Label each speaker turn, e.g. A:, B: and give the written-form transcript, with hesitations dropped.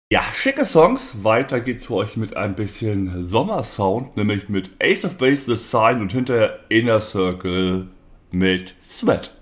A: Ja, schicke Songs. Weiter geht's für euch mit ein bisschen Sommersound, nämlich mit Ace of Base, The Sign und hinterher Inner Circle mit Sweat.